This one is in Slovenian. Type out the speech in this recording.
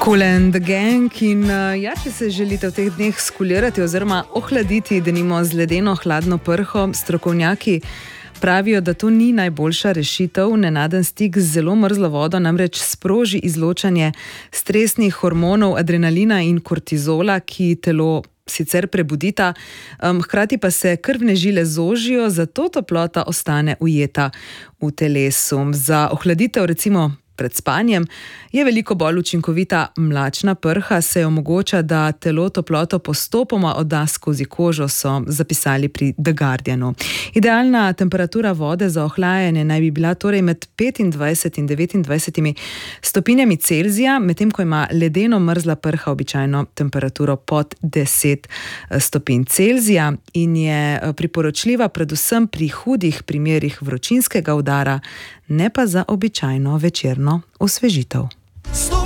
Kool and the Gang in če se želite v teh dneh skulirati oziroma ohladiti, denimo z ledeno hladno prho, strokovnjaki pravijo, da to ni najboljša rešitev. Nenaden stik z zelo mrzlo vodo namreč sproži izločanje stresnih hormonov adrenalina in kortizola, ki telo sicer prebudita, hkrati pa se krvne žile zožijo, zato toplota ostane ujeta v telesu. Za ohladitev, recimo pred spanjem, je veliko bolj učinkovita mlačna prha, se omogoča, da telo toploto postopoma odda skozi kožo, so zapisali pri The Guardianu. Idealna temperatura vode za ohlajanje naj bi bila torej med 25 in 29 stopinjami Celzija, medtem ko ima ledeno mrzla prha običajno temperaturo pod 10 stopinj Celzija in je priporočljiva predvsem pri hudih primerih vročinskega udara, ne pa za običajno večerno osvežitev.